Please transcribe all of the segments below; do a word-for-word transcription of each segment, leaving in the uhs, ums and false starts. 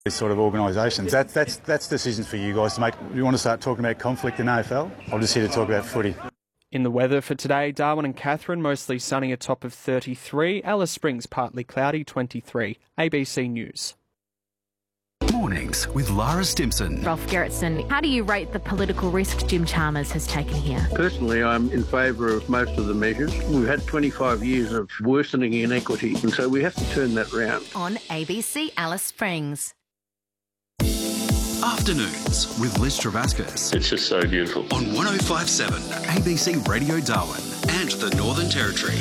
These sort of organisations, that, that's that's decisions for you guys to make. You want to start talking about conflict in A F L? I'm just here to talk about footy. In the weather for today, Darwin and Katherine mostly sunny, a top of thirty-three. Alice Springs partly cloudy, twenty-three. A B C News. Mornings with Lara Stimson. Rolf Gerritsen, how do you rate the political risk Jim Chalmers has taken here? Personally, I'm in favour of most of the measures. We've had twenty-five years of worsening inequity, and so we have to turn that round. On A B C Alice Springs. Afternoons with Liz Travascus. It's just so beautiful. On one oh five point seven A B C Radio Darwin and the Northern Territory.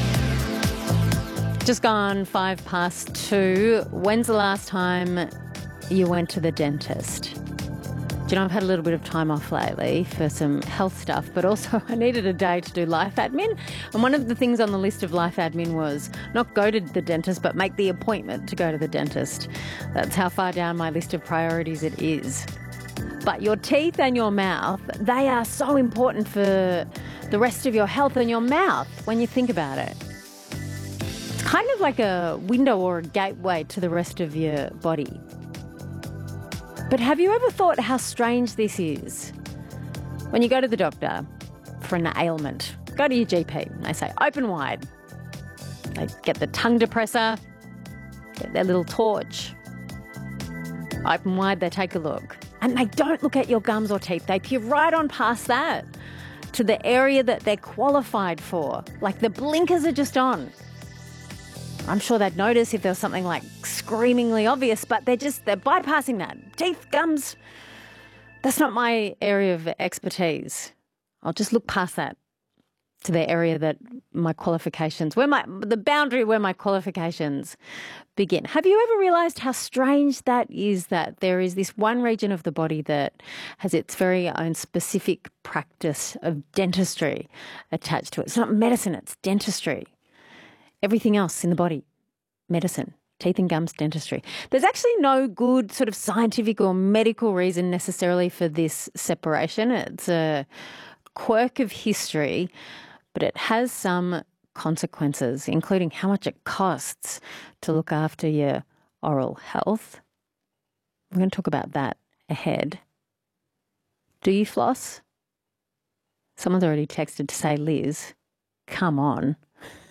Just gone five past two. When's the last time you went to the dentist? Do you know, I've had a little bit of time off lately for some health stuff, but also I needed a day to do life admin. And one of the things on the list of life admin was not go to the dentist, but make the appointment to go to the dentist. That's how far down my list of priorities it is. But your teeth and your mouth, they are so important for the rest of your health, and your mouth, when you think about it. It's kind of like a window or a gateway to the rest of your body. But have you ever thought how strange this is? When you go to the doctor for an ailment, go to your G P, and they say, open wide. They get the tongue depressor, get their little torch. Open wide, they take a look. And they don't look at your gums or teeth. They peer right on past that to the area that they're qualified for. Like the blinkers are just on. I'm sure they'd notice if there was something like screamingly obvious, but they're just, they're bypassing that. Teeth, gums, that's not my area of expertise. I'll just look past that to the area that my qualifications, where my, the boundary where my qualifications begin. Have you ever realised how strange that is, that there is this one region of the body that has its very own specific practice of dentistry attached to it? It's not medicine, it's dentistry. Everything else in the body, medicine, teeth and gums, dentistry. There's actually no good sort of scientific or medical reason necessarily for this separation. It's a quirk of history, but it has some consequences, including how much it costs to look after your oral health. We're going to talk about that ahead. Do you floss? Someone's already texted to say, Liz, come on.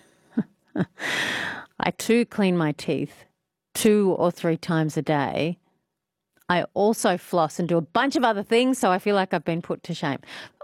I too clean my teeth two or three times a day. I also floss and do a bunch of other things, so I feel like I've been put to shame.